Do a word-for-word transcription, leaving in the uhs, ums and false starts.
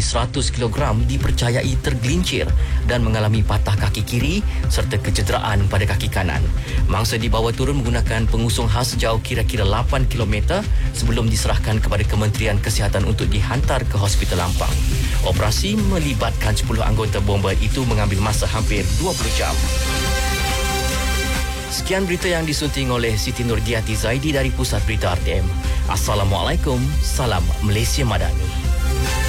bertinggi seratus kilogram dipercayai tergelincir dan mengalami patah kaki kiri serta kecederaan pada kaki kanan. Mangsa dibawa turun menggunakan pengusung khas sejauh kira-kira lapan kilometer sebelum diserahkan kepada Kementerian Kesihatan untuk dihantar ke Hospital Lampang. Operasi melibatkan sepuluh anggota bomba itu mengambil masa hampir dua puluh jam. Sekian berita yang disunting oleh Siti Nurdiati Zaidi dari Pusat Berita R T M. Assalamualaikum, salam Malaysia Madani.